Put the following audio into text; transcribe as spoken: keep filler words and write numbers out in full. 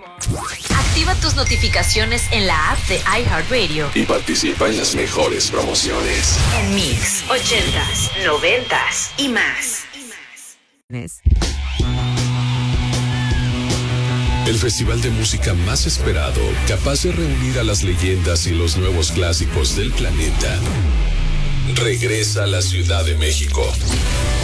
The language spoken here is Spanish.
Activa tus notificaciones en la app de iHeartRadio y participa en las mejores promociones. En Mix, ochentas, noventas y más. El festival de música más esperado, capaz de reunir a las leyendas y los nuevos clásicos del planeta, regresa a la Ciudad de México.